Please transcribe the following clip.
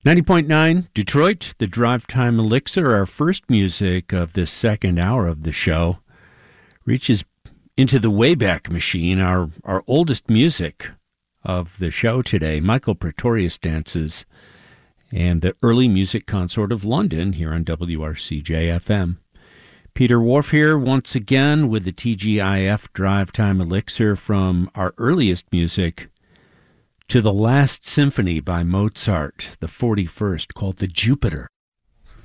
90.9 Detroit, the Drive Time Elixir, our first music of this second hour of the show, reaches into the Wayback Machine, our oldest music of the show today, Michael Pretorius Dances, and the Early Music Consort of London here on WRCJ-FM. Peter Whorf here once again with the TGIF Drive Time Elixir from our earliest music to the Last Symphony by Mozart, the 41st, called the Jupiter.